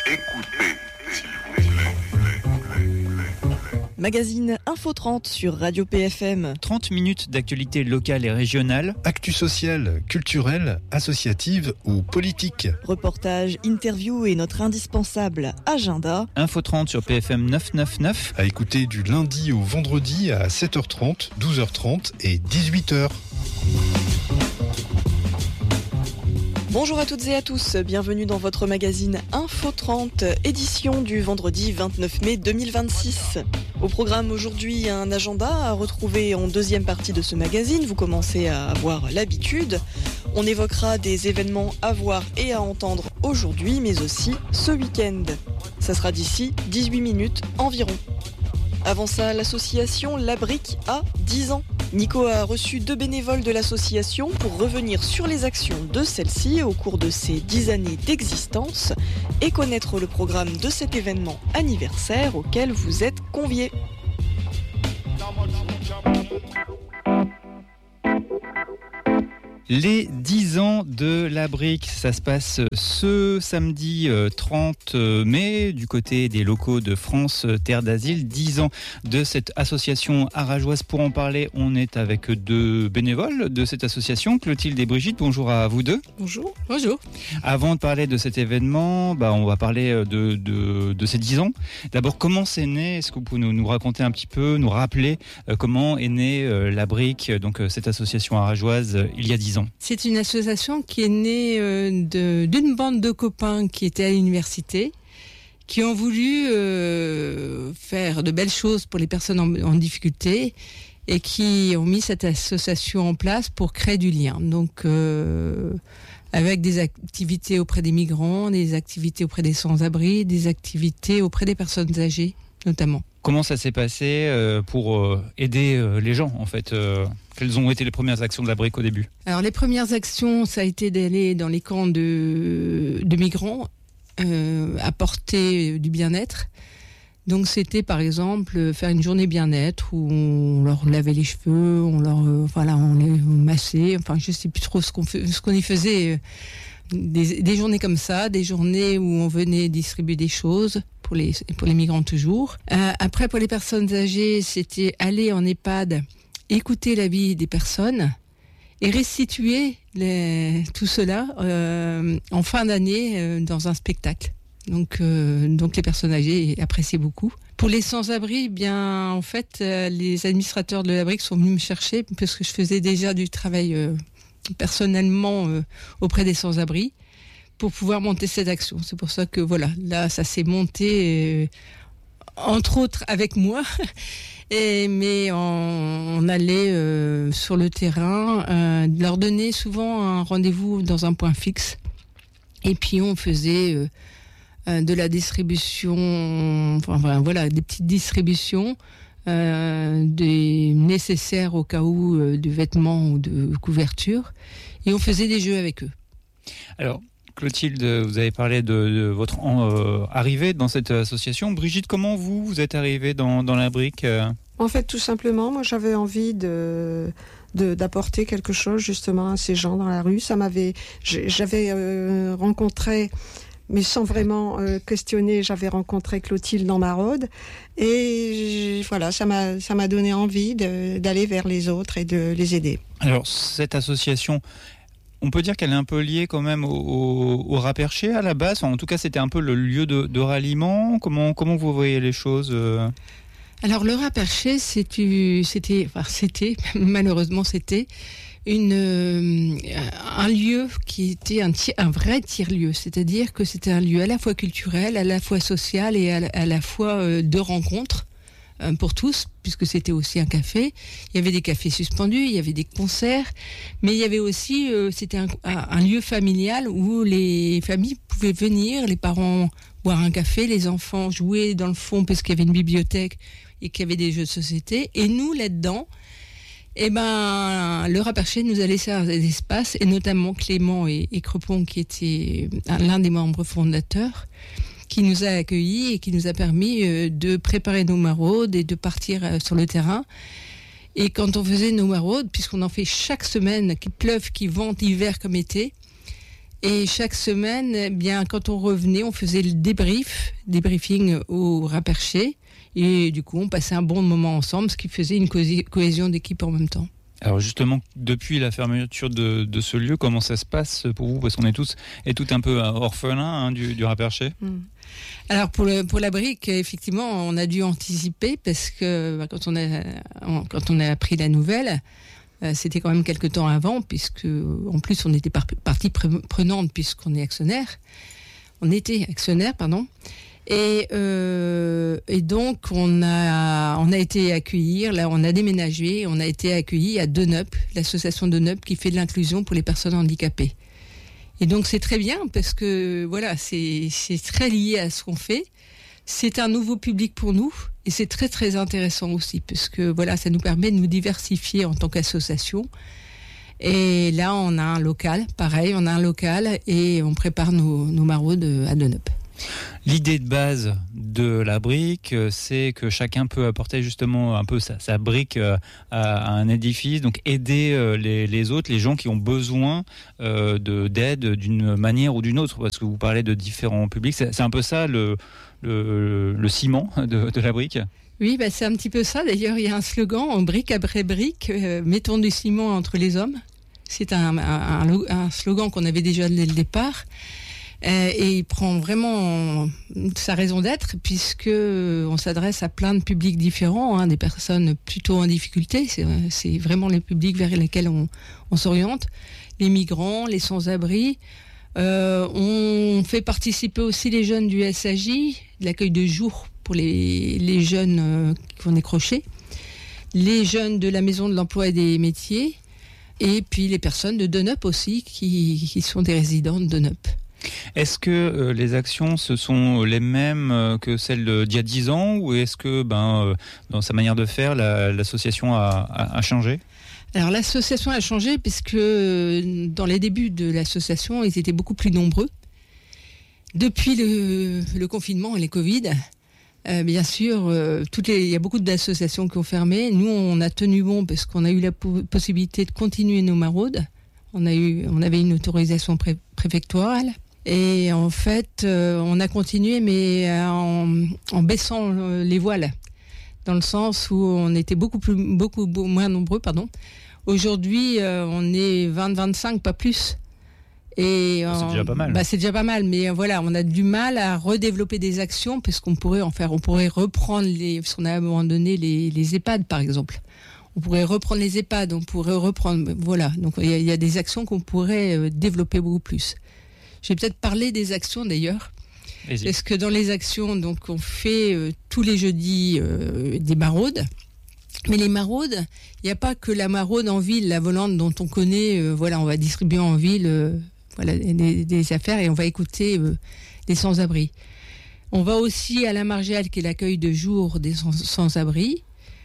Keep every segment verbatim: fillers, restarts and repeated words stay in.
Écoutez, s'il vous plaît. Magazine Info trente sur Radio P F M. trente minutes d'actualité locale et régionale. Actu sociale, culturelle, associative ou politique. Reportages, interviews et notre indispensable agenda. Info trente sur P F M neuf cent quatre-vingt-neuf. À écouter du lundi au vendredi à sept heures trente, douze heures trente et dix-huit heures. Bonjour à toutes et à tous, bienvenue dans votre magazine Info trente, édition du vendredi vingt-neuf mai deux mille vingt-six. Au programme aujourd'hui, un agenda à retrouver en deuxième partie de ce magazine, vous commencez à avoir l'habitude. On évoquera des événements à voir et à entendre aujourd'hui, mais aussi ce week-end. Ça sera d'ici dix-huit minutes environ. Avant ça, l'association La Brique a dix ans. Nico a reçu deux bénévoles de l'association pour revenir sur les actions de celle-ci au cours de ces dix années d'existence et connaître le programme de cet événement anniversaire auquel vous êtes conviés. Les dix ans de La Brique, ça se passe ce samedi trente mai du côté des locaux de France Terre d'Asile. dix ans de cette association arageoise. Pour en parler, on est avec deux bénévoles de cette association, Clotilde et Brigitte. Bonjour à vous deux. Bonjour. Bonjour. Avant de parler de cet événement, bah, on va parler de, de, de ces dix ans. D'abord, comment c'est né ? Est-ce que vous pouvez nous, nous raconter un petit peu, nous rappeler euh, comment est née euh, La Brique, donc euh, cette association arageoise, euh, il y a dix ans ? C'est une association qui est née euh, de, d'une bande de copains qui étaient à l'université, qui ont voulu euh, faire de belles choses pour les personnes en, en difficulté et qui ont mis cette association en place pour créer du lien. Donc, euh, avec des activités auprès des migrants, des activités auprès des sans-abri, des activités auprès des personnes âgées, notamment. Comment ça s'est passé euh, pour euh, aider euh, les gens, en fait euh, Quelles ont été les premières actions de La Brique au début ? Alors, les premières actions, ça a été d'aller dans les camps de, de migrants, euh, apporter du bien-être. Donc, c'était, par exemple, faire une journée bien-être où on leur lavait les cheveux, on leur, euh, voilà, on les massait. Enfin, je ne sais plus trop ce qu'on, fait, ce qu'on y faisait. Des, des journées comme ça, des journées où on venait distribuer des choses. Pour les, pour les migrants toujours. Euh, après, pour les personnes âgées, c'était aller en EHPAD, écouter la vie des personnes et restituer les, tout cela euh, en fin d'année euh, dans un spectacle. Donc, euh, donc les personnes âgées appréciaient beaucoup. Pour les sans-abri, bien en fait, euh, les administrateurs de La Brique sont venus me chercher parce que je faisais déjà du travail euh, personnellement euh, auprès des sans-abri, pour pouvoir monter cette action. C'est pour ça que voilà, là, ça s'est monté, euh, entre autres avec moi, et, mais on, on allait euh, sur le terrain, euh, leur donner souvent un rendez-vous dans un point fixe, et puis on faisait euh, euh, de la distribution, enfin voilà, des petites distributions, euh, des nécessaires au cas où, euh, de vêtements ou de couverture, et on faisait des jeux avec eux. Alors, Clotilde, vous avez parlé de, de votre euh, arrivée dans cette association. Brigitte, comment vous, vous êtes arrivée dans, dans La Brique euh... En fait, tout simplement, moi j'avais envie de, de, d'apporter quelque chose justement à ces gens dans la rue. Ça m'avait, j'avais euh, rencontré, mais sans vraiment euh, questionner, j'avais rencontré Clotilde dans Maraude. Et voilà, ça m'a, ça m'a donné envie de, d'aller vers les autres et de les aider. Alors, cette association... On peut dire qu'elle est un peu liée quand même au, au, au rat perché à la base. Enfin, en tout cas, c'était un peu le lieu de, de ralliement. Comment, comment vous voyez les choses euh... Alors, le rat perché, c'était, c'était, enfin, c'était, malheureusement, c'était une, euh, un lieu qui était un, un vrai tiers-lieu. C'est-à-dire que c'était un lieu à la fois culturel, à la fois social et à, à la fois euh, de rencontre pour tous, puisque c'était aussi un café. Il y avait des cafés suspendus, il y avait des concerts, mais il y avait aussi, euh, c'était un, un lieu familial où les familles pouvaient venir, les parents boire un café, les enfants jouer dans le fond parce qu'il y avait une bibliothèque et qu'il y avait des jeux de société. Et nous, là-dedans, eh ben, le rat perché nous a laissé un espace, et notamment Clément et, et Crepon, qui était l'un des membres fondateurs, qui nous a accueillis et qui nous a permis euh, de préparer nos maraudes et de partir euh, sur le terrain. Et quand on faisait nos maraudes, puisqu'on en fait chaque semaine, qu'il pleuve, qu'il vente, hiver comme été, Et chaque semaine, eh bien, quand on revenait, on faisait le débrief, débriefing au Rat-Perché. Et du coup, on passait un bon moment ensemble, ce qui faisait une cohésion d'équipe en même temps. Alors justement, depuis la fermeture de, de ce lieu, comment ça se passe pour vous ? Parce qu'on est tous et tout un peu orphelins hein, du, du Rat-Perché. Mmh. Alors pour, le, pour la brique, effectivement, on a dû anticiper parce que bah, quand, on a, quand on a appris la nouvelle, euh, c'était quand même quelques temps avant, puisque en plus on était par, partie prenante puisqu'on est actionnaire. On était actionnaire, pardon. Et, euh, et donc on a on a été accueillir, là on a déménagé, on a été accueillis à Deneup, l'association Deneup qui fait de l'inclusion pour les personnes handicapées. Et donc c'est très bien parce que voilà, c'est c'est très lié à ce qu'on fait. C'est un nouveau public pour nous et c'est très très intéressant aussi parce que voilà, ça nous permet de nous diversifier en tant qu'association. Et là on a un local, pareil, on a un local et on prépare nos nos maraudes à Deneup. L'idée de base de la brique, c'est que chacun peut apporter justement un peu sa, sa brique à, à un édifice, donc aider les, les autres, les gens qui ont besoin euh, de, d'aide d'une manière ou d'une autre, parce que vous parlez de différents publics. C'est, c'est un peu ça le, le, le ciment de, de la brique ? Oui, bah c'est un petit peu ça. D'ailleurs, il y a un slogan, brique après brique, euh, mettons du ciment entre les hommes. C'est un, un, un, un slogan qu'on avait déjà dès le départ. Euh, et il prend vraiment sa raison d'être puisque on s'adresse à plein de publics différents, hein, des personnes plutôt en difficulté. C'est, c'est vraiment les publics vers lesquels on, on s'oriente. Les migrants, les sans-abri. Euh, on fait participer aussi les jeunes du S A J, de l'accueil de jour pour les, les jeunes euh, qui ont décroché. Les jeunes de la Maison de l'Emploi et des Métiers. Et puis les personnes de Deneup aussi qui, qui sont des résidents de Deneup. Est-ce que euh, les actions ce sont les mêmes euh, que celles d'il y a dix ans ou est-ce que ben, euh, dans sa manière de faire, la, l'association a, a, a changé ? Alors l'association a changé puisque euh, dans les débuts de l'association, ils étaient beaucoup plus nombreux. Depuis le, le confinement et les Covid, euh, bien sûr, euh, toutes les, il y a beaucoup d'associations qui ont fermé. Nous, on a tenu bon parce qu'on a eu la po- possibilité de continuer nos maraudes. On, a eu, on avait une autorisation pré- préfectorale. Et en fait, euh, on a continué, mais en, en baissant les voiles, dans le sens où on était beaucoup plus, beaucoup moins nombreux, pardon. Aujourd'hui, euh, on est vingt à vingt-cinq, pas plus. Et c'est en, déjà pas mal. Bah, c'est déjà pas mal, mais voilà, on a du mal à redévelopper des actions parce qu'on pourrait en faire, on pourrait reprendre les, parce qu'on a abandonné les, les EHPAD, par exemple. On pourrait reprendre les EHPAD, on pourrait reprendre, voilà. Donc il y, y a des actions qu'on pourrait euh, développer beaucoup plus. Je vais peut-être parler des actions d'ailleurs. Vas-y. Parce que dans les actions, donc, on fait euh, tous les jeudis euh, des maraudes. Mais les maraudes, il n'y a pas que la maraude en ville, la volante dont on connaît. Euh, voilà, on va distribuer en ville euh, voilà, des, des affaires et on va écouter euh, des sans-abri. On va aussi à la Margelle, qui est l'accueil de jour des sans- sans-abri.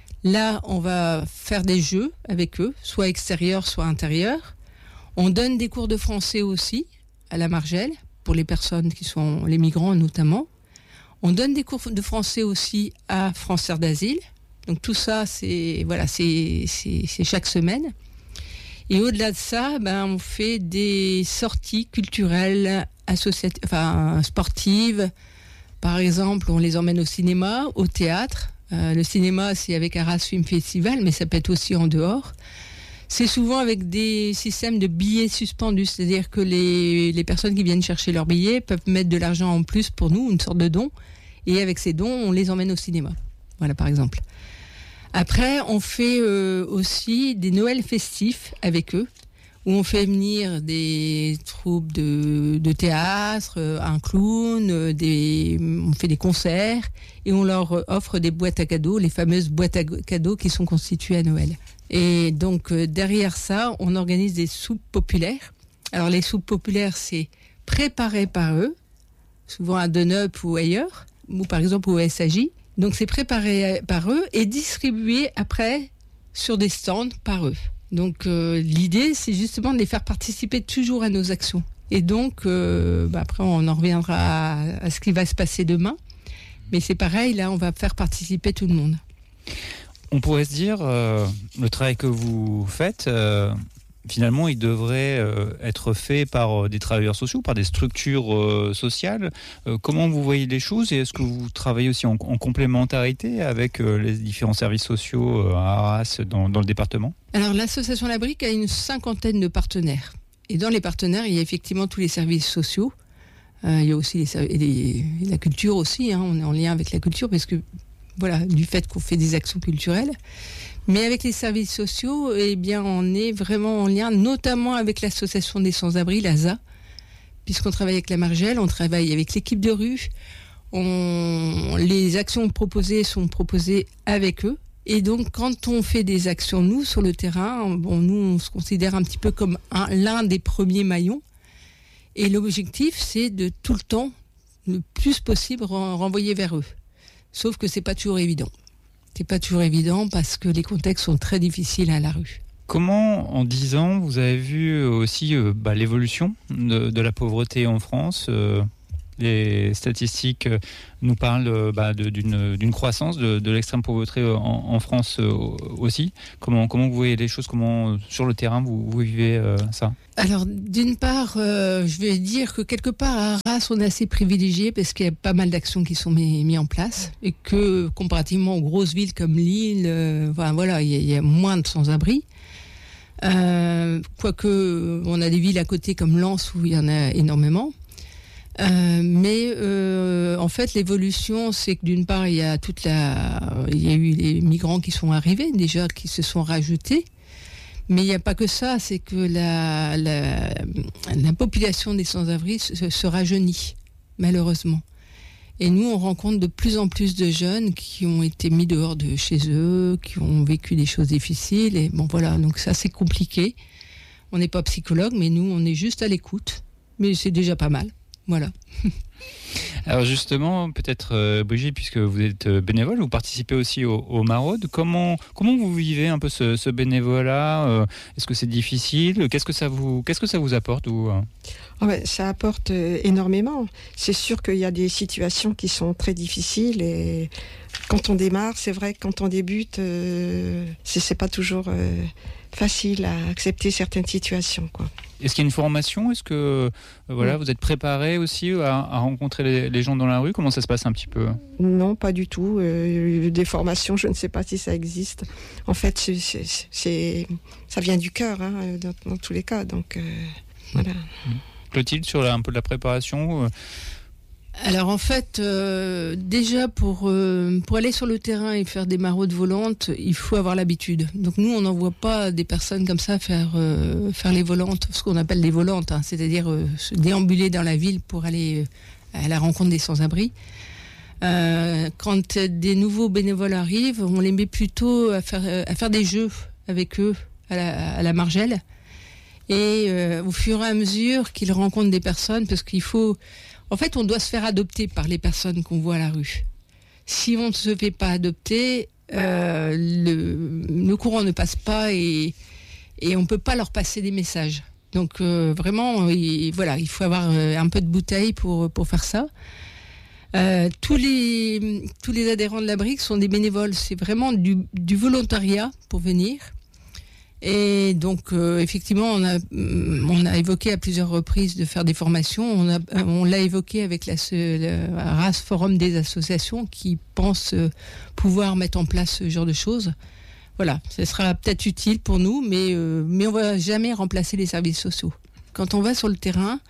Là, on va faire des jeux avec eux, soit extérieurs, soit intérieurs. On donne des cours de français aussi à la Margelle, pour les personnes qui sont les migrants notamment. On donne des cours de français aussi à France Terre d'Asile. Donc tout ça, c'est, voilà, c'est, c'est, c'est chaque semaine. Et au-delà de ça, ben, on fait des sorties culturelles, associatives, enfin sportives. Par exemple, on les emmène au cinéma, au théâtre. Euh, le cinéma, c'est avec Arras Film Festival, mais ça peut être aussi en dehors. C'est souvent avec des systèmes de billets suspendus, c'est-à-dire que les, les personnes qui viennent chercher leurs billets peuvent mettre de l'argent en plus pour nous, une sorte de don, et avec ces dons, on les emmène au cinéma. Voilà, par exemple. Après, on fait euh, aussi des Noëls festifs avec eux, où on fait venir des troupes de, de théâtre, euh, un clown, euh, des, on fait des concerts, et on leur offre des boîtes à cadeaux, les fameuses boîtes à cadeaux qui sont constituées à Noël. Et donc, euh, derrière ça, on organise des soupes populaires. Alors, les soupes populaires, c'est préparé par eux, souvent à Deneup ou ailleurs, ou par exemple au S A J. Donc, c'est préparé par eux et distribué après sur des stands par eux. Donc, euh, l'idée, c'est justement de les faire participer toujours à nos actions. Et donc, euh, bah après, on en reviendra à, à ce qui va se passer demain. Mais c'est pareil, là, on va faire participer tout le monde. On pourrait se dire, euh, le travail que vous faites, euh, finalement, il devrait euh, être fait par euh, des travailleurs sociaux, par des structures euh, sociales. Euh, comment vous voyez les choses et est-ce que vous travaillez aussi en, en complémentarité avec euh, les différents services sociaux euh, à Arras dans, dans le département ? Alors, l'association La Brique a une cinquantaine de partenaires. Et dans les partenaires, il y a effectivement tous les services sociaux. Euh, il y a aussi les, et les, et la culture aussi. Hein, on est en lien avec la culture parce que, voilà, du fait qu'on fait des actions culturelles. Mais avec les services sociaux, eh bien, on est vraiment en lien, notamment avec l'association des sans-abri, l'A S A, puisqu'on travaille avec la Margelle, on travaille avec l'équipe de rue. On, les actions proposées sont proposées avec eux. Et donc, quand on fait des actions, nous, sur le terrain, bon, nous, on se considère un petit peu comme un, l'un des premiers maillons. Et l'objectif, c'est de tout le temps, le plus possible, renvoyer vers eux. Sauf que c'est pas toujours évident. C'est pas toujours évident parce que les contextes sont très difficiles à la rue. Comment, en dix ans, vous avez vu aussi euh, bah, l'évolution de, de la pauvreté en France euh, Les statistiques nous parlent bah, de, d'une, d'une croissance de, de l'extrême pauvreté en, en France euh, aussi. Comment, comment vous voyez les choses ? Comment, sur le terrain, vous, vous vivez euh, ça ? Alors, d'une part, euh, je vais dire que quelque part, à Arras, on est assez privilégié parce qu'il y a pas mal d'actions qui sont mises mis en place et que, comparativement aux grosses villes comme Lille, euh, enfin, voilà, il y, y a moins de sans-abri. Euh, quoique, on a des villes à côté comme Lens où il y en a énormément. Euh, mais euh, en fait, l'évolution, c'est que d'une part, il y a toute la, il y a eu les migrants qui sont arrivés déjà, qui se sont rajoutés. Mais il n'y a pas que ça, c'est que la, la, la population des sans-abri se, se rajeunit, malheureusement. Et nous, on rencontre de plus en plus de jeunes qui ont été mis dehors de chez eux, qui ont vécu des choses difficiles. Et bon, voilà, donc ça, c'est compliqué. On n'est pas psychologue, mais nous, on est juste à l'écoute. Mais c'est déjà pas mal. Voilà. Alors justement, peut-être euh, Brigitte, puisque vous êtes bénévole, vous participez aussi au, au Maraude. Comment comment vous vivez un peu ce, ce bénévolat euh, Est-ce que c'est difficile ? Qu'est-ce que ça vous qu'est-ce que ça vous apporte vous oh ben, ça apporte euh, énormément. C'est sûr qu'il y a des situations qui sont très difficiles et quand on démarre, c'est vrai que quand on débute, euh, c'est, c'est pas toujours euh, facile à accepter certaines situations, quoi. Est-ce qu'il y a une formation ? Est-ce que euh, voilà, oui. vous êtes préparé aussi à, à rencontrer les, les gens dans la rue ? Comment ça se passe un petit peu ? Non, pas du tout. Euh, des formations, je ne sais pas si ça existe. En fait, c'est, c'est, c'est, ça vient du cœur, hein, dans, dans tous les cas. Donc, euh, voilà. Clotilde, sur la, un peu de la préparation euh... Alors en fait, euh, déjà pour, euh, pour aller sur le terrain et faire des maraudes volantes, il faut avoir l'habitude. Donc nous, on n'envoie pas des personnes comme ça faire, euh, faire les volantes, ce qu'on appelle les volantes, hein, c'est-à-dire euh, se déambuler dans la ville pour aller euh, à la rencontre des sans-abri. Euh, quand des nouveaux bénévoles arrivent, on les met plutôt à faire, à faire des jeux avec eux à la, à la Margelle. Et euh, au fur et à mesure qu'ils rencontrent des personnes, parce qu'il faut... En fait, on doit se faire adopter par les personnes qu'on voit à la rue. Si on ne se fait pas adopter, euh, le, le courant ne passe pas et, et on ne peut pas leur passer des messages. Donc euh, vraiment, il, voilà, il faut avoir un peu de bouteille pour, pour faire ça. Euh, tous, les, tous les adhérents de la Brique sont des bénévoles. C'est vraiment du, du volontariat pour venir. Et donc, euh, effectivement, on a, on a évoqué à plusieurs reprises de faire des formations. On, a, on l'a évoqué avec la, le Arras Forum des associations qui pensent pouvoir mettre en place ce genre de choses. Voilà, ce sera peut-être utile pour nous, mais, euh, mais on ne va jamais remplacer les services sociaux. Quand on va sur le terrain,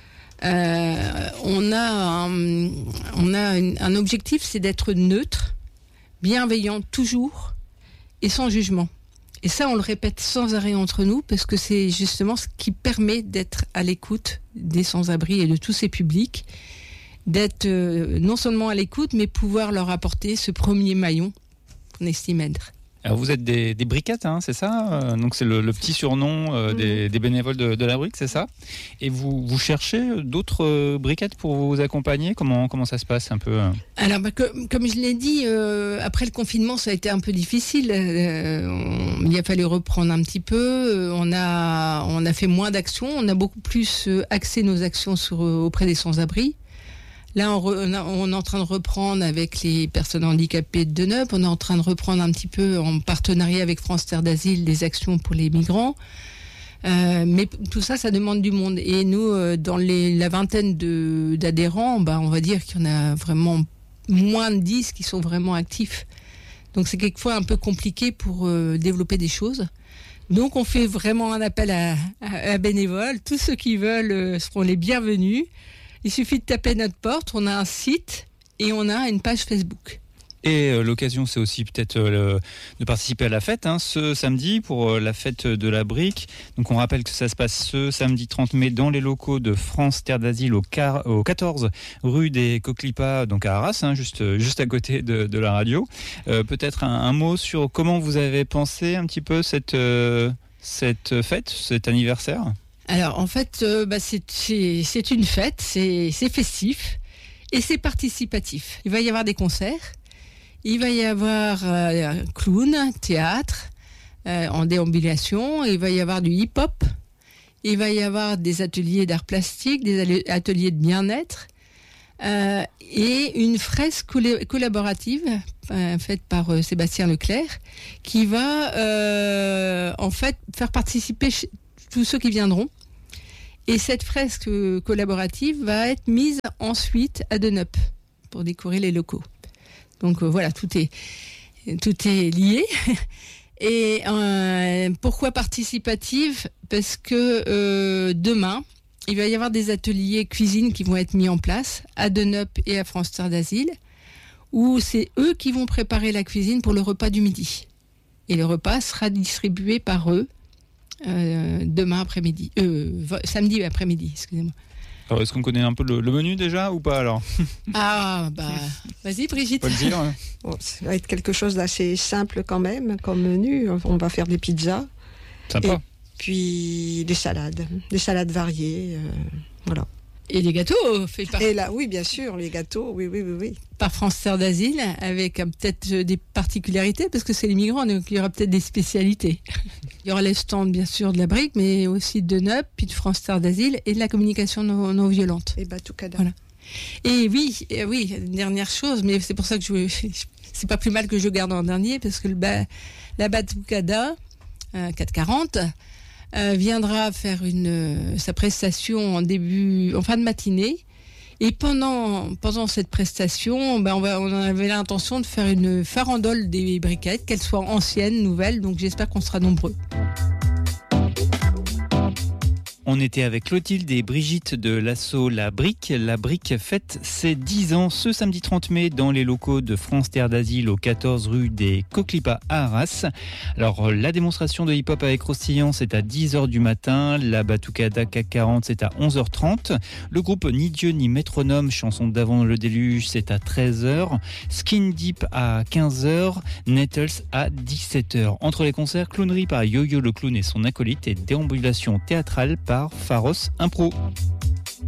euh, on a, un, on a une, un objectif, c'est d'être neutre, bienveillant toujours et sans jugement. Et ça, on le répète sans arrêt entre nous, parce que c'est justement ce qui permet d'être à l'écoute des sans-abri et de tous ces publics, d'être euh, non seulement à l'écoute, mais pouvoir leur apporter ce premier maillon qu'on estime être. Alors vous êtes des, des briquettes, hein, c'est ça ? Donc c'est le, le petit surnom euh, des, des bénévoles de, de la Brique, c'est ça ? Et vous, vous cherchez d'autres euh, briquettes pour vous accompagner ? Comment, comment ça se passe un peu ? Alors bah, que, comme je l'ai dit, euh, après le confinement, ça a été un peu difficile. Euh, on, il a fallu reprendre un petit peu. On a, on a fait moins d'actions. On a beaucoup plus axé nos actions sur, auprès des sans-abri. Là, on, re, on, a, on est en train de reprendre avec les personnes handicapées de Deneuve. On est en train de reprendre un petit peu en partenariat avec France Terre d'Asile des actions pour les migrants. Euh, mais tout ça, ça demande du monde. Et nous, euh, dans les, la vingtaine de, d'adhérents, bah, on va dire qu'il y en a vraiment moins de dix qui sont vraiment actifs. Donc c'est quelquefois un peu compliqué pour euh, développer des choses. Donc on fait vraiment un appel à, à, à bénévoles. Tous ceux qui veulent euh, seront les bienvenus. Il suffit de taper à notre porte. On a un site et on a une page Facebook. Et euh, l'occasion, c'est aussi peut-être euh, de participer à la fête, hein, ce samedi, pour euh, la fête de la brique. Donc on rappelle que ça se passe ce samedi trente mai dans les locaux de France Terre d'Asile au, car- au quatorze rue des Coquelipas, donc à Arras, hein, juste, juste à côté de, de la radio. Euh, peut-être un, un mot sur comment vous avez pensé un petit peu cette, euh, cette fête, cet anniversaire ? Alors en fait, euh, bah, c'est, c'est, c'est une fête, c'est, c'est festif et c'est participatif. Il va y avoir des concerts. Il va y avoir euh, clown, théâtre, euh, en déambulation. Il va y avoir du hip-hop. Il va y avoir des ateliers d'art plastique, des ateliers de bien-être. Euh, et une fresque coll- collaborative euh, faite par euh, Sébastien Leclerc qui va euh, en fait faire participer ch- tous ceux qui viendront. Et cette fresque collaborative va être mise ensuite à Deneup pour décorer les locaux. Donc euh, voilà, tout est, tout est lié. Et euh, pourquoi participative ? Parce que euh, demain, il va y avoir des ateliers cuisine qui vont être mis en place à Deneup et à France Terre d'Asile, où c'est eux qui vont préparer la cuisine pour le repas du midi. Et le repas sera distribué par eux euh, demain après-midi, euh, samedi après-midi, excusez-moi. Alors, est-ce qu'on connaît un peu le, le menu déjà ou pas alors ? Ah, bah, vas-y Brigitte. Faut le dire. Hein. Bon, ça va être quelque chose d'assez simple quand même comme menu. On va faire des pizzas. Sympa. Et puis des salades, des salades variées. Euh, voilà. Et les gâteaux faits par, Et là, oui, bien sûr, les gâteaux, oui, oui, oui, oui. par France Terre d'Asile, avec euh, peut-être euh, des particularités, parce que c'est les migrants, donc il y aura peut-être des spécialités. Il y aura les stands, bien sûr, de la brique, mais aussi de Deneup, puis de France Terre d'Asile, et de la communication non, non violente. Et Batucada. Voilà. Et oui, et oui, une dernière chose, mais c'est pour ça que je, c'est pas plus mal que je garde en dernier, parce que le ba, la Batucada, euh, quatre quarante, euh, viendra faire une, euh, sa prestation en début, en fin de matinée. Et pendant, pendant cette prestation, ben on, va, on avait l'intention de faire une farandole des briquettes, qu'elles soient anciennes, nouvelles, donc j'espère qu'on sera nombreux. On était avec Clotilde et Brigitte de l'asso La Brique. La Brique fête ses dix ans ce samedi trente mai dans les locaux de France Terre d'Asile au quatorze rue des Coquelipas à Arras. Alors la démonstration de hip-hop avec Croustillant c'est à dix heures du matin. La Batucada C A C quarante c'est à onze heures trente. Le groupe Ni Dieu ni Métronome, chanson d'avant le déluge, c'est à treize heures. Skin Deep à quinze heures. Nettles à dix-sept heures. Entre les concerts, clownerie par Yo-Yo le clown et son acolyte et déambulation théâtrale par Pharos Impro.